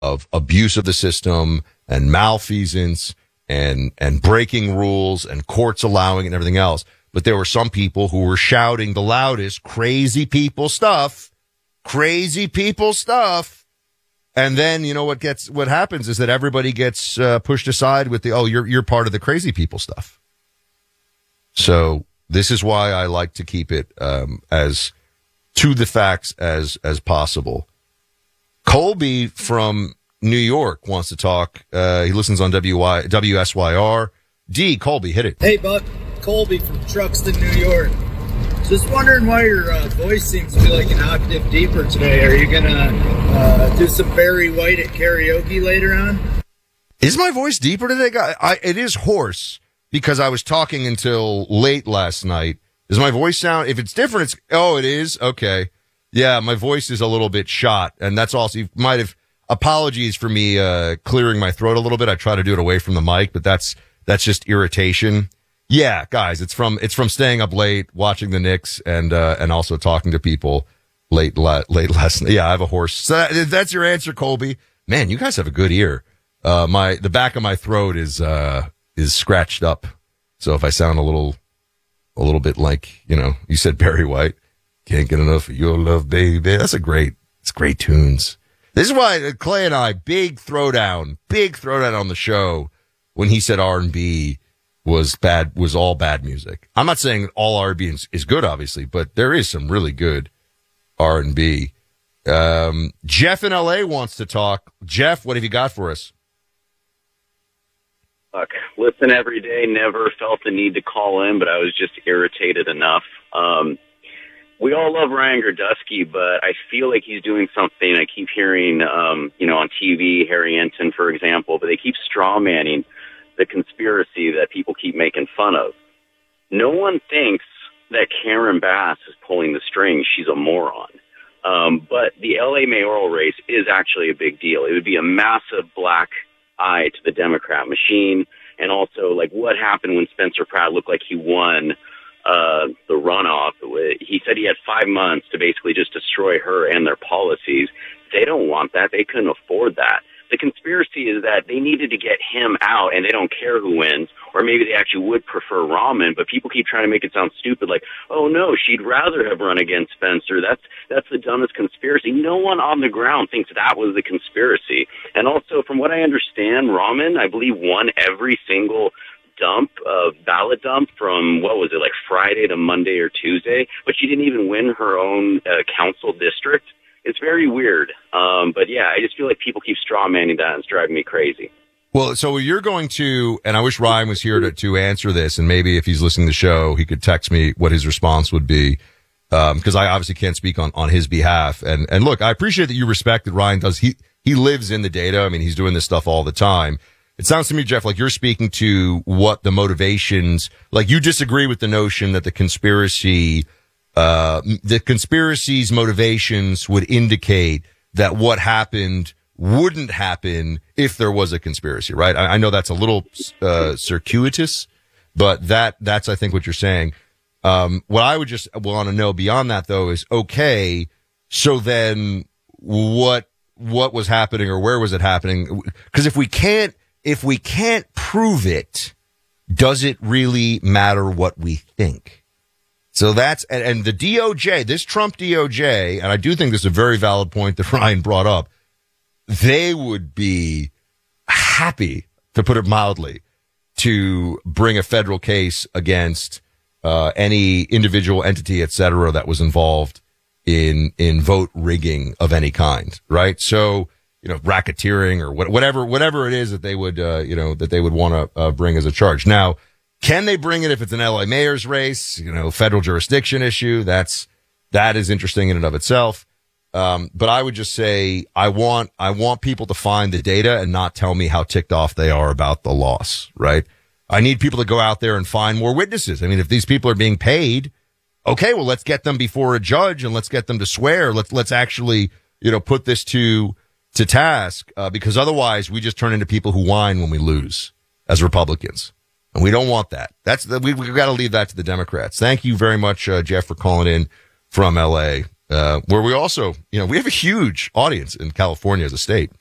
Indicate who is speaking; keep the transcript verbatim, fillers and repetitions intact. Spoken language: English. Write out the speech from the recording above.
Speaker 1: of abuse of the system and malfeasance and and breaking rules and courts allowing it and everything else. But there were some people who were shouting the loudest, crazy people stuff, crazy people stuff. And then, you know, what gets, what happens is that everybody gets uh, pushed aside with the, oh, you're, you're part of the crazy people stuff. So this is why I like to keep it um, as to the facts as, as possible. Colby from New York wants to talk. Uh, he listens on W Y, W S Y R. D, Colby, hit it.
Speaker 2: Hey, Buck. Colby from Truxton, New York. Just wondering why your uh, voice seems to be like an octave deeper today. Are you going to uh, do some Barry White at karaoke later on?
Speaker 1: Is my voice deeper today? I, I, it is hoarse because I was talking until late last night. Does my voice sound, if it's different, it's, oh, it is? Okay. Yeah, my voice is a little bit shot. And that's also, you might have, apologies for me uh, clearing my throat a little bit. I try to do it away from the mic, but that's that's just irritation. Yeah, guys, it's from it's from staying up late, watching the Knicks, and uh, and also talking to people late la- late last night. Yeah, I have a horse. So that, that's your answer, Colby. Man, you guys have a good ear. Uh, my the back of my throat is uh, is scratched up, so if I sound a little a little bit like, you know, you said Barry White, can't get enough of your love, baby. That's a great, it's great tunes. This is why Clay and I, big throwdown, big throwdown on the show when he said R and B was bad, was all bad music. I'm not saying all R and B is, is good, obviously, but there is some really good R and B. Um, Jeff in L A wants to talk. Jeff, what have you got for us?
Speaker 3: Look, listen every day, never felt the need to call in, but I was just irritated enough. Um, we all love Ryan Gerdusky, but I feel like he's doing something. I keep hearing, um, you know, on T V, Harry Enton, for example, but they keep strawmanning the conspiracy that people keep making fun of. No one thinks that Karen Bass is pulling the strings. She's a moron. Um, but the L A mayoral race is actually a big deal. It would be a massive black eye to the Democrat machine. And also, like, what happened when Spencer Pratt looked like he won uh, the runoff? He said he had five months to basically just destroy her and their policies. They don't want that. They couldn't afford that. The conspiracy is that they needed to get him out and they don't care who wins, or maybe they actually would prefer Rahman, but people keep trying to make it sound stupid, like, oh no, she'd rather have run against Spencer. That's, that's the dumbest conspiracy. No one on the ground thinks that was the conspiracy. And also, from what I understand, Rahman, I believe, won every single dump, uh, ballot dump from, what was it, like Friday to Monday or Tuesday, but she didn't even win her own uh, council district. It's very weird. Um, but yeah, I just feel like people keep strawmanning that and it's driving me crazy.
Speaker 1: Well, so you're going to, and I wish Ryan was here to, to answer this, and maybe if he's listening to the show, he could text me what his response would be. Um, cause I obviously can't speak on, on his behalf. And, and look, I appreciate that you respect that Ryan does. He, he lives in the data. I mean, he's doing this stuff all the time. It sounds to me, Jeff, like you're speaking to what the motivations, like you disagree with the notion that the conspiracy Uh, the conspiracy's motivations would indicate that what happened wouldn't happen if there was a conspiracy, right? I, I know that's a little, uh, circuitous, but that, that's, I think, what you're saying. Um, what I would just want to know beyond that, though, is, okay, so then what, what was happening or where was it happening? Because if we can't, if we can't prove it, does it really matter what we think? So that's, and, and the D O J, this Trump D O J, and I do think this is a very valid point that Ryan brought up, they would be happy, to put it mildly, to bring a federal case against uh, any individual entity, et cetera, that was involved in, in vote rigging of any kind, right? So, you know, racketeering or what, whatever, whatever it is that they would, uh, you know, that they would want to uh, bring as a charge. Now, can they bring it if it's an L A mayor's race, you know, federal jurisdiction issue? That's, that is interesting in and of itself. Um, but I would just say, I want, I want people to find the data and not tell me how ticked off they are about the loss, right? I need people to go out there and find more witnesses. I mean, if these people are being paid, okay, well, let's get them before a judge and let's get them to swear. Let's, let's actually, you know, put this to, to task, uh, because otherwise we just turn into people who whine when we lose as Republicans. And we don't want that. That's the, we, we've got to leave that to the Democrats. Thank you very much, uh, Jeff, for calling in from L A, uh, where we also, you know, we have a huge audience in California as a state.